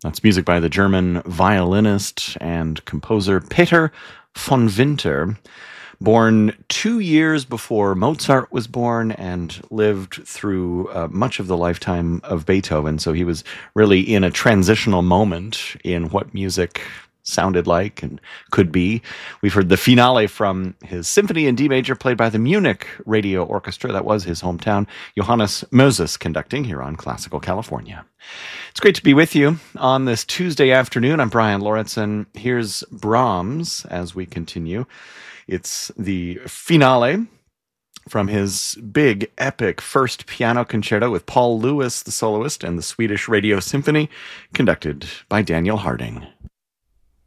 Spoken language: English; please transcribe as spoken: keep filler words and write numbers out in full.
That's music by the German violinist and composer Peter von Winter, born two years before Mozart was born and lived through uh, much of the lifetime of Beethoven. So he was really in a transitional moment in what music sounded like and could be. We've heard the finale from his symphony in D major played by the Munich Radio Orchestra. That was his hometown. Johannes Moses conducting here on Classical California. It's great to be with you on this Tuesday afternoon. I'm Brian Lauritsen. Here's Brahms as we continue. It's the finale from his big, epic first piano concerto with Paul Lewis, the soloist, and the Swedish Radio Symphony, conducted by Daniel Harding.